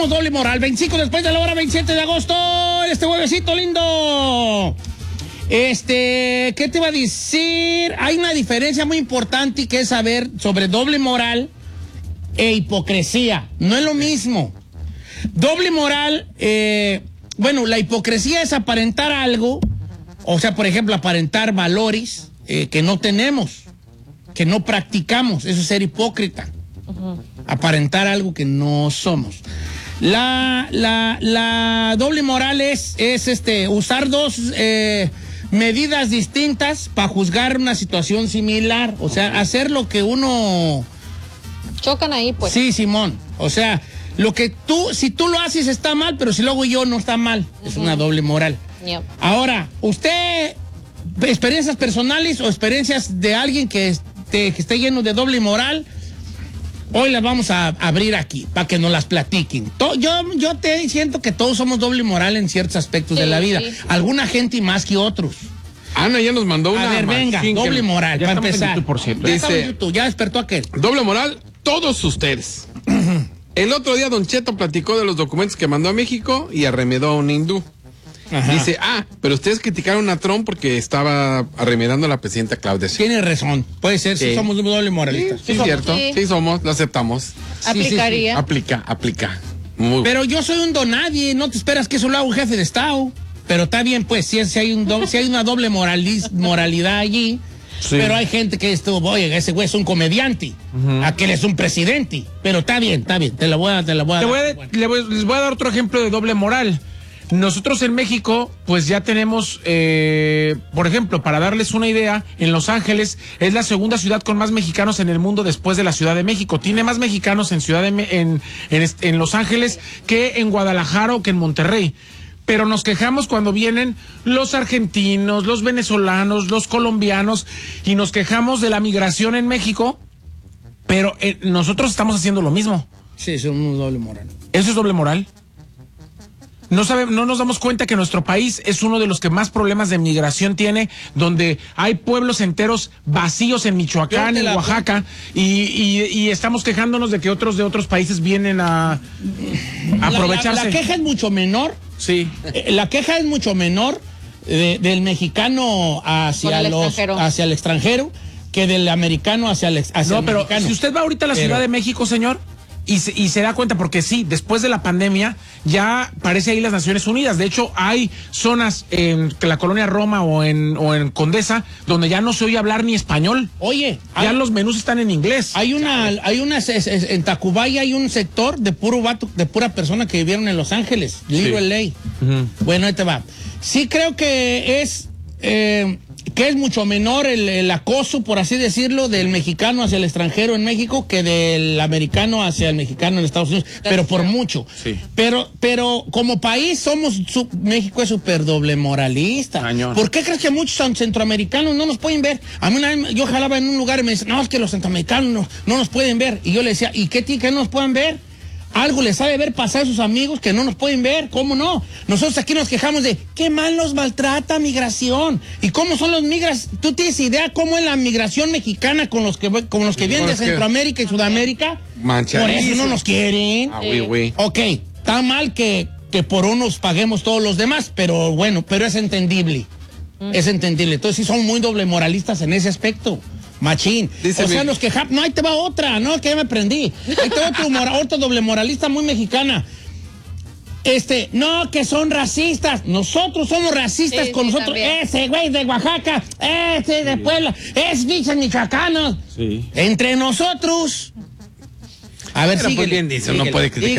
somos doble moral. 25 después de la hora, 27 de agosto. Este huevecito lindo. ¿Qué te iba a decir? Hay una diferencia muy importante que es saber sobre doble moral e hipocresía. No es lo mismo. Doble moral, la hipocresía es aparentar algo, o sea, por ejemplo, aparentar valores que no tenemos, que no practicamos. Eso es ser hipócrita. Aparentar algo que no somos. La doble moral es usar dos medidas distintas para juzgar una situación similar. O sea, hacer lo que uno... Chocan ahí, pues. Sí, Simón. O sea, lo que si tú lo haces está mal, pero si lo hago yo no está mal. Es una doble moral. Yep. Ahora, usted, experiencias personales o experiencias de alguien que esté lleno de doble moral, hoy las vamos a abrir aquí para que nos las platiquen. Yo te siento que todos somos doble moral en ciertos aspectos de la vida. Sí. Alguna gente más que otros. Ana ya nos mandó una. A ver, venga, doble moral, para empezar. Dice, ya despertó aquel. Doble moral, todos ustedes. El otro día Don Cheto platicó de los documentos que mandó a México y arremedó a un hindú. Ajá. Dice, pero ustedes criticaron a Trump porque estaba arremedando a la presidenta Claudia. Tiene razón, puede ser, sí somos doble moralistas. Sí, cierto, sí somos, lo aceptamos. Aplicaría. Sí. Aplica. Pero yo soy un donadie, no te esperas que eso lo haga un jefe de Estado. Pero está bien, pues, si hay una doble moralidad allí, sí. Pero hay gente que oye, ese güey es un comediante, aquel es un presidente, pero está bien, te la voy a dar. Les voy a dar otro ejemplo de doble moral. Nosotros en México, pues ya tenemos, por ejemplo, para darles una idea, en Los Ángeles es la segunda ciudad con más mexicanos en el mundo después de la Ciudad de México. Tiene más mexicanos en Los Ángeles que en Guadalajara o que en Monterrey. Pero nos quejamos cuando vienen los argentinos, los venezolanos, los colombianos, y nos quejamos de la migración en México, pero nosotros estamos haciendo lo mismo. Sí, eso es un doble moral. ¿Eso es doble moral? No nos damos cuenta que nuestro país es uno de los que más problemas de migración tiene, donde hay pueblos enteros vacíos en Michoacán, en Oaxaca, y estamos quejándonos de que otros de otros países vienen a aprovecharse. La queja es mucho menor. Sí. La queja es mucho menor del mexicano hacia el extranjero que del americano hacia el mexicano. Pero si usted va ahorita a la Ciudad de México, señor, y se da cuenta, porque sí, después de la pandemia ya parece ahí las Naciones Unidas. De hecho, hay zonas en la colonia Roma o en Condesa donde ya no se oye hablar ni español. Oye, ya los menús están en inglés. En Tacubaya hay un sector de puro vato, de pura persona que vivieron en Los Ángeles, Little LA. Bueno, ahí te va. Sí creo que es mucho menor el acoso, por así decirlo, del mexicano hacia el extranjero en México que del americano hacia el mexicano en Estados Unidos, pero por mucho. Sí. Pero como país México es súper doble moralista. Cañón. ¿Por qué crees que muchos centroamericanos no nos pueden ver? A mí una vez yo jalaba en un lugar y me decían, no, es que los centroamericanos no nos pueden ver. Y yo le decía, ¿y qué no nos pueden ver? Algo les sabe ver pasar a sus amigos que no nos pueden ver, ¿cómo no? Nosotros aquí nos quejamos de qué mal nos maltrata migración. ¿Y cómo son los migras? ¿Tú tienes idea cómo es la migración mexicana con los que vienen de Centroamérica y Sudamérica? Por eso no nos quieren. Ok, está mal que por unos paguemos todos los demás, pero bueno, pero es entendible. Es entendible. Entonces sí son muy doble moralistas en ese aspecto. Machín. Nos quejamos. No, ahí te va otra, no, que ya me prendí. Ahí te va otra doble moralista muy mexicana. No, que son racistas. Nosotros somos racistas con nosotros. También. Ese güey de Oaxaca, ese de Puebla, es bichos michoacanos. Sí. Entre nosotros. A ver, pero sigue. Pues bien dice, no puede criticar.